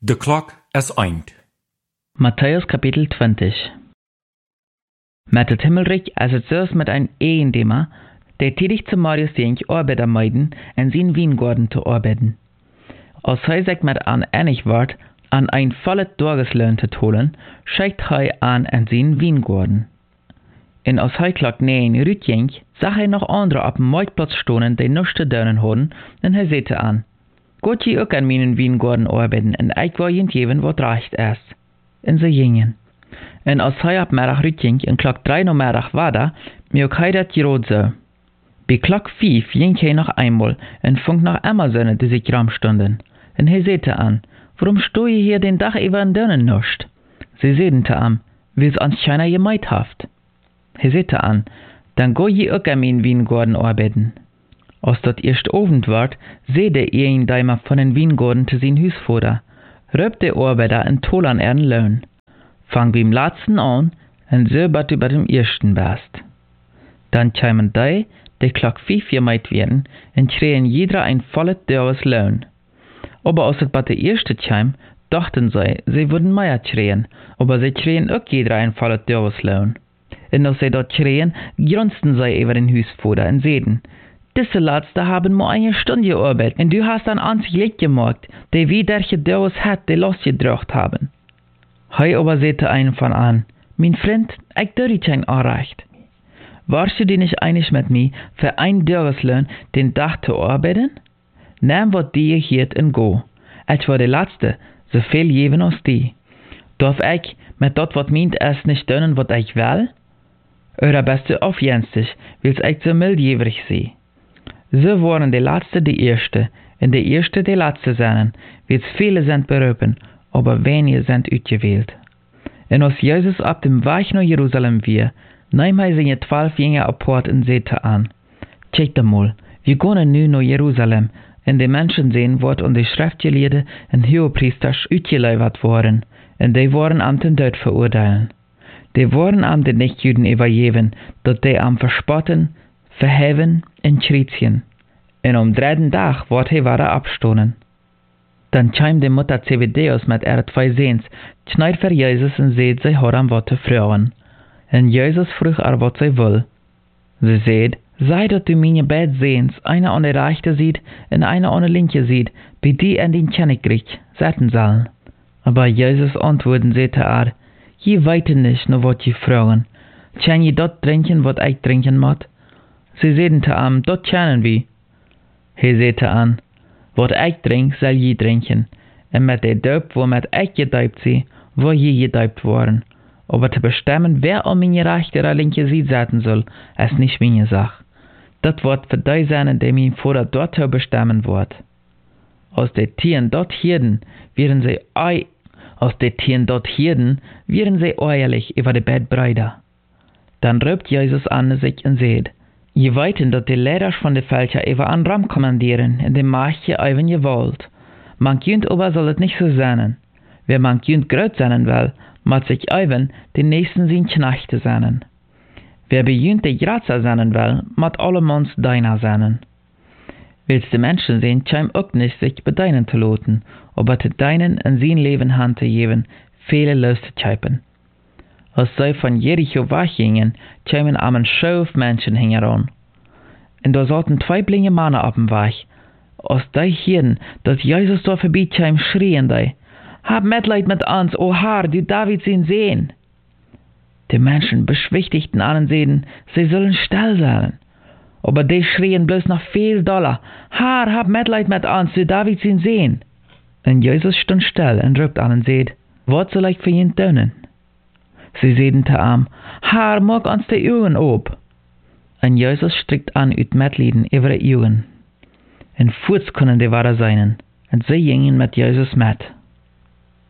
De klok is eind. Matthäus Kapitel 20. Met het himmelrijk als het zelfs met een eendema, der tätig zu Marius denk Arbeiter meiden en zijn Weingarten te arbeiten. Als hij zich met aan enig wordt, aan een volle Tageslohn te holen, schickt hij aan zijn Weingarten. En als hij klok 9 uitging, zag hij nog andere op dem Marktplatz stonen, die nichts te doen hadden, en hij zei aan: Gaat je ook aan mijn Weingarten arbeiten, en ik wil je geven wat recht is. En ze gingen. En als hij op middag uitging, en klok 3 namiddag was dat, ook hij dat gerot zo. Bij klok 5 ging hij nog eenmaal, en vond nog Amazonen die zich ramstonden. En hij zei aan: Waarom stoe je hier den dag even en dunnen nichts? Ze zeiden te hem: Wie es ons schijner gemeid haft. Hij zei aan: Dan ga je ook aan mijn Weingarten arbeiten. Als dat eerst Abend werd, zeide een daimer von den Weingarten te zijn huisvader: Rüb de Arbeiter en tol an ihren Lohn. Fang beim Letzten an, en so bat du bei dem Ersten bist. Dann kämen die klok 5 gemeid werden, en kregen jeder ein volles Tages Lohn. Aber als het bei der Erste kam, dachten sie würden mehr kriegen, aber sie kriegen auch jeder ein volles Tages Lohn. Und als sie dort kriegen, grunzten sie über den Huisvater und zeiden: Diese Letzte haben nur eine Stunde gearbeitet, und du hast ein einzig Licht gemacht, die wie derche Tages hat, die losgedrückt haben. Hij aber sagte einen von an: Mein Freund, ich tue dir kein Unrecht. Warst du dir nicht einig mit mir, für ein Tageslohn den Tag zu arbeiten? Nimm was dir hier und go. Ich war der Letzte, so viel geben als die. Darf ich mit dort was meint es nicht tun, was ich will? Oder bist du aufjenstig, willst ich so mildjährig sein? So waren die Letzte die Erste, und die Erste die Letzte sein, wie viele sind berufen, aber wenige sind ausgewählt. Und als Jesus auf dem Weg nach Jerusalem war, nahm er seine 12 Jünger apart und sagte an: Check mal, wir gehen nu nach Jerusalem, und die Menschen sehen, was an die Schriftgelehrten und Hohepriester ausgeliefert waren, und die waren am den Tod verurteilen. Die waren am den Nichtjuden übergeben, dass die am verspotten, verheven und schriezien. Und am 3. Tag wird er wieder abstoßen. Dann kam die Mutter Zebedeus mit ihren 2 Sehens, schneid für Jesus und seht, sie hat am Wort zu fragen. Und Jesus frug was sie will. Sie seht: Sei, dass du meine beiden Sehens, einer an der rechten sieht und einer an der linken sieht, bei die in den Königreich setzen sollen. Aber Jesus antworten sagte er: Je weiten nicht, nur was je fragen. Kann je dort trinken, was ich trinken muss? Sie sagten zu ihm: Dort kennen wir. Er sagte an: Was ich trink, soll je trinken. Und mit der Doop, womit ich gedeupt sie, wo je gedeupt worden. Aber zu bestimmen, wer an meine rechte oder linke Seite setzen soll, ist nicht meine Sache. Das wird für die sein, die mein Vater dort bestimmen wird. Als die Tieren dort hirden, wären sie ehrlich über die Bettbrüder. Dann rübt Jesus an sich und sagt: Je weiten, dass die Lehrer von den Völkern über einen Ram kommandieren, in dem Macht je eiven je wollt. Man künt aber soll es nicht so sein. Wer man künt gröt sein will, muss sich eiven den nächsten sein Knechte sein. Wer bejunt die Grazer sein will, muss allemans deiner sein. Willst die Menschen sehen, scheint auch nicht sich bedeinen zu loten, aber zu deinen in sein Leben Hand zu geben, viele los zu scheipen. Als sie von Jericho weggingen, kamen am Schau Menschen heran. Und da saßen 2 blinde Männer auf dem Weg. Als die hörten, dass Jesus da vorbeikam, schrien die: Hab Mitleid mit uns, o Herr, du David sein Sehen. Die Menschen beschwichtigten an und sagten, sie sollen still sein. Aber die schrien bloß noch viel doller: Herr, hab Mitleid mit uns, du David sein Sehen. Und Jesus stand still und ruft an und sagte: Was soll ich für ihn tun? Sie sagten zu ihm: Herr, mag uns die Augen op. Und Jesus streckt an uit Mitleiden über die Augen. Und furz können die Wader sein, und sie gingen mit Jesus mit.